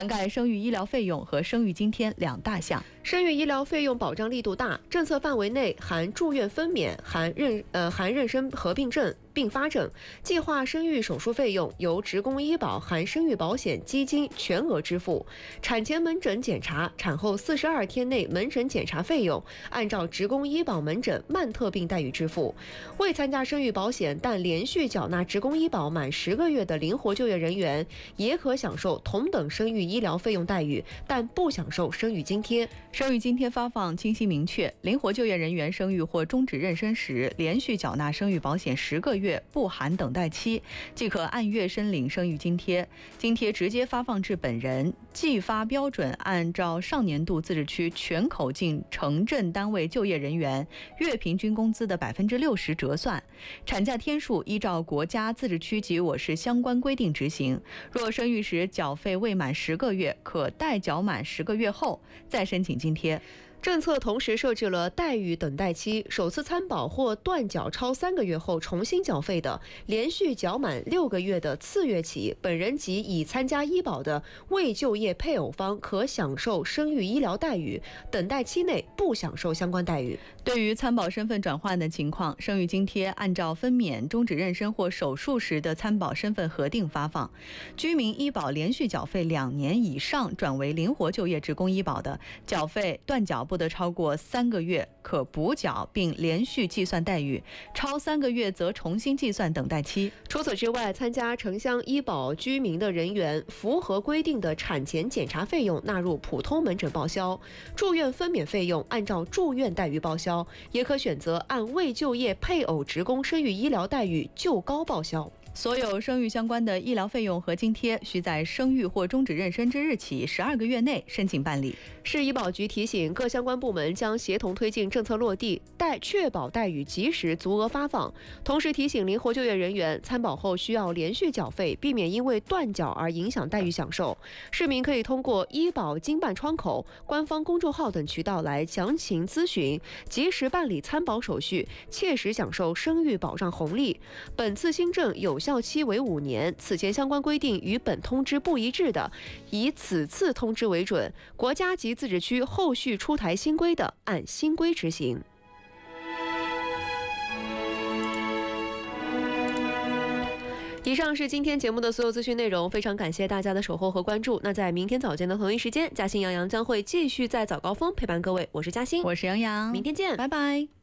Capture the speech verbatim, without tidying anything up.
涵盖生育医疗费用和生育津贴两大项。 生育医疗费用保障力度大，政策范围内含住院分娩、含妊呃含妊娠合并症、并发症，计划生育手术费用由职工医保含生育保险基金全额支付。产前门诊检查、产后四十二天内门诊检查费用按照职工医保门诊慢特病待遇支付。未参加生育保险但连续缴纳职工医保满十个月的灵活就业人员，也可享受同等生育医疗费用待遇，但不享受生育津贴。 生育津贴发放清晰明确，灵活就业人员生育或终止妊娠时，连续缴纳生育保险十个月不含等待期，即可按月申领生育津贴。津贴直接发放至本人，计发标准按照上年度自治区全口径城镇单位就业人员月平均工资的百分之六十折算。产假天数依照国家、自治区及我市相关规定执行。若生育时缴费未满十个月，可待缴满十个月后再申请津贴。 政策同时设置了待遇等待期，首次参保或断缴超三个月后重新缴费的，连续缴满六个月的次月起，本人及已参加医保的未就业配偶方可享受生育医疗待遇，等待期内不享受相关待遇。 对于参保身份转换的情况，生育津贴按照分娩、终止妊娠或手术时的参保身份核定发放。居民医保连续缴费两年以上转为灵活就业职工医保的，缴费断缴不得超过三个月，可补缴并连续计算待遇，超三个月则重新计算等待期。 除此之外，参加城乡医保居民的人员，符合规定的产前检查费用纳入普通门诊报销，住院分娩费用按照住院待遇报销，也可选择按未就业配偶职工生育医疗待遇就高报销。 所有生育相关的医疗费用和津贴，需在生育或终止妊娠之日起十二个月内申请办理。 市医保局提醒各相关部门将协同推进政策落地，待确保待遇及时足额发放。同时提醒灵活就业人员，参保后需要连续缴费，避免因为断缴而影响待遇享受。市民可以通过医保经办窗口、官方公众号等渠道来详情咨询，及时办理参保手续，切实享受生育保障红利。本次新政有效期为五年，此前相关规定与本通知不一致的，以此次通知为准，国家及自治区后续出台新规的，按新规执行。以上是今天节目的所有资讯内容，非常感谢大家的守候和关注。那在明天早间的同一时间，嘉兴杨洋将会继续在早高峰陪伴各位。我是嘉兴， 我是杨洋， 明天见， 拜拜。